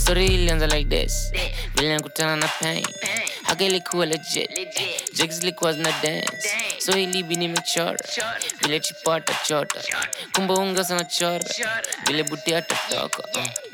Story ilianza like this. Vile nikutana na pain. Haga ilikuwa legit. Jigs ilikuwa zina dance. So ilibi nimechora. Vile chipata chota. Kumbe unga sana chora. Vile buti atatoka.